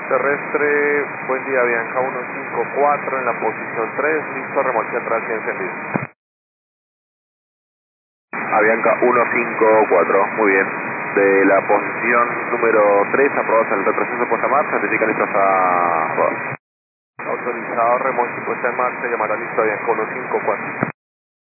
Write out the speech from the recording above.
Terrestre, buen día, Bianca 154 en la posición 3, listo, remolque atrás y encendido. Avianca 154, muy bien. De la posición número 3, aprobados el retroceso puesta en marcha, certifica listos a rodar. Autorizado, remolque puesta en marcha, llamará listo Avianca 154.